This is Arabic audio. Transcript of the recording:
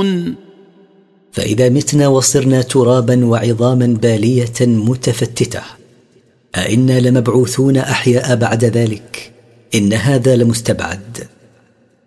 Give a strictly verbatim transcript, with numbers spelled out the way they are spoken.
لمبعوثون؟ فإذا متنا وصرنا ترابا وعظاما بالية متفتتة أئنا لمبعوثون أحياء بعد ذلك؟ إن هذا لمستبعد.